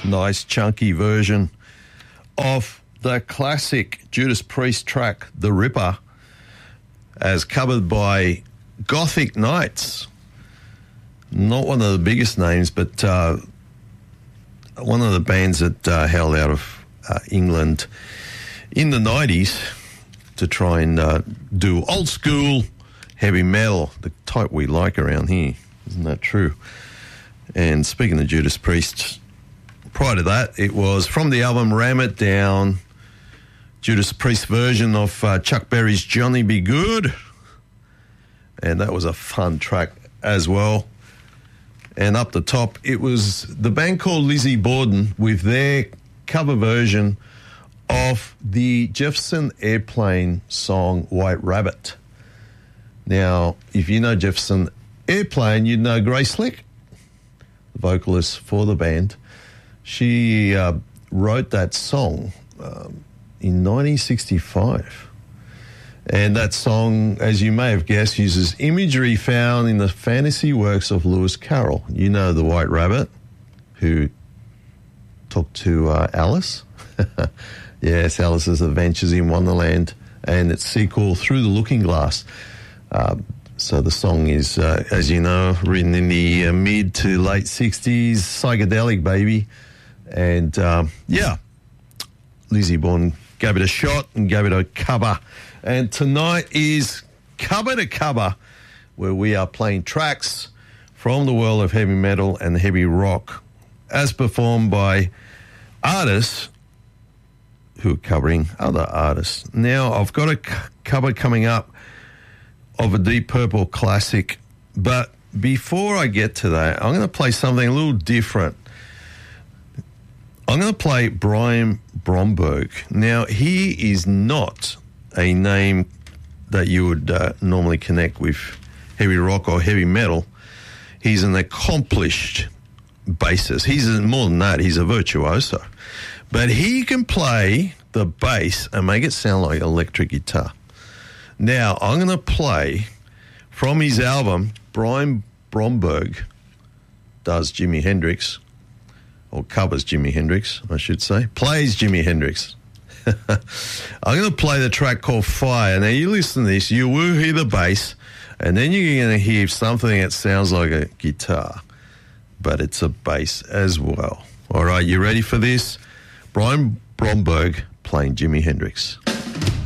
nice chunky version of the classic Judas Priest track, The Ripper, as covered by Gothic Knights. Not one of the biggest names, but one of the bands that held out of England in the 90s to try and do old school heavy metal, the type we like around here. Isn't that true? And speaking of Judas Priest, prior to that, it was from the album Ram It Down, Judas Priest version of Chuck Berry's Johnny Be Good. And that was a fun track as well. And up the top, it was the band called Lizzie Borden with their cover version of the Jefferson Airplane song White Rabbit. Now, if you know Jefferson Airplane, you'd know Grace Slick, the vocalist for the band. She wrote that song in 1965. And that song, as you may have guessed, uses imagery found in the fantasy works of Lewis Carroll. You know the White Rabbit, who talked to Alice. Yes, Alice's Adventures in Wonderland, and its sequel, Through the Looking Glass. So the song is, as you know, written in the mid to late 60s, psychedelic, baby. And, Lizzie Borden gave it a shot and gave it a cover. And tonight is Cover to Cover, where we are playing tracks from the world of heavy metal and heavy rock, as performed by artists who are covering other artists. Now, I've got a cover coming up of a Deep Purple classic, but before I get to that, I'm going to play something a little different. I'm going to play Brian Bromberg. Now, he is not a name that you would normally connect with heavy rock or heavy metal. He's an accomplished bassist. He's more than that. He's a virtuoso. But he can play the bass and make it sound like electric guitar. Now, I'm going to play from his album, Brian Bromberg does Jimi Hendrix, or covers Jimi Hendrix, I should say, plays Jimi Hendrix. I'm going to play the track called Fire. Now, you listen to this, you will hear the bass, and then you're going to hear something that sounds like a guitar, but it's a bass as well. All right, you ready for this? Brian Bromberg playing Jimi Hendrix.